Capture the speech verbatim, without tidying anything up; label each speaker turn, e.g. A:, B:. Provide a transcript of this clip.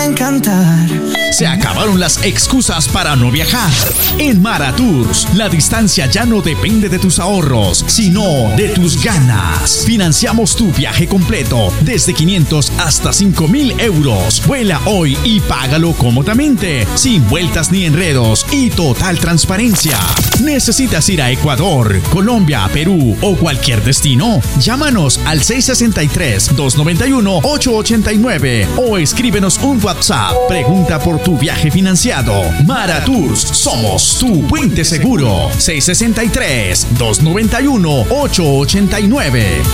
A: encantar.
B: Se acabaron las excusas para no viajar. En Maratours, la distancia ya no depende de tus ahorros, sino de tus ganas. Financiamos tu viaje completo, desde quinientos hasta cinco mil euros. Vuela hoy y págalo cómodamente, sin vueltas ni enredos y total transparencia. ¿Necesitas ir a Ecuador, Colombia, Perú o cualquier destino? Llámanos al seis seis tres, dos nueve uno, ocho ocho nueve o escríbenos un WhatsApp. Pregunta por tu viaje financiado. Maratours, somos tu puente seguro. seis seis tres, dos nueve uno, ocho ocho nueve.